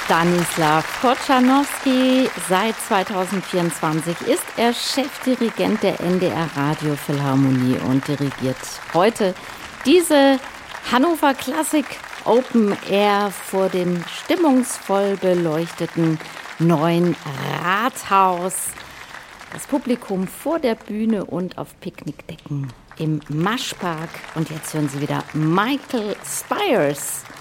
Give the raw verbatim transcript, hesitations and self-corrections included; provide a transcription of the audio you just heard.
Stanislaw Kochanowski. Seit zweitausendvierundzwanzig ist er Chefdirigent der N D R Radiophilharmonie und dirigiert heute diese Hannover Klassik Open Air vor dem stimmungsvoll beleuchteten neuen Rathaus. Das Publikum vor der Bühne und auf Picknickdecken im Maschpark. Und jetzt hören Sie wieder Michael Spires.